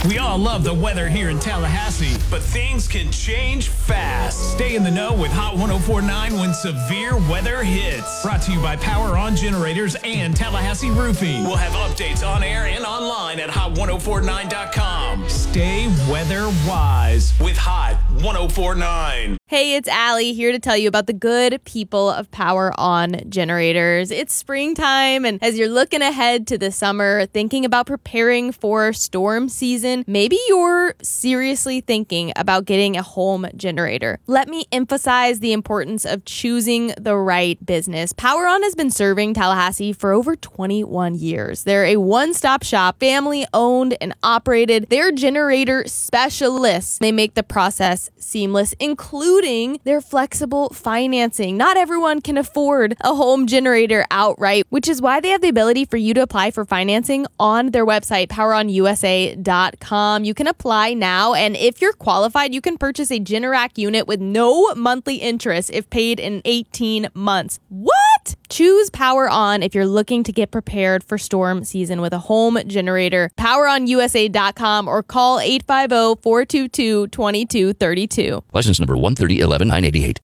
We all love the weather here in Tallahassee, but things can change fast. Stay in the know with Hot 104.9 when severe weather hits. Brought to you by Power On Generators and Tallahassee Roofing. We'll have updates on air and online at hot1049.com. Stay weather wise with Hot 104.9. Hey, it's Allie here to tell you about the good people of Power On Generators. It's springtime, and as you're looking ahead to the summer, thinking about preparing for storm season, maybe you're seriously thinking about getting a home generator. Let me emphasize the importance of choosing the right business. Power On has been serving Tallahassee for over 21 years. They're a one-stop shop, family-owned and operated. They're generator specialists. They make the process seamless, including their flexible financing. Not everyone can afford a home generator outright, which is why they have the ability for you to apply for financing on their website, poweronusa.com. You can apply now, and if you're qualified, you can purchase a Generac unit with no monthly interest if paid in 18 months. What? Choose Power On if you're looking to get prepared for storm season with a home generator. Poweronusa.com or call 850-422-2232. License number 130-11988.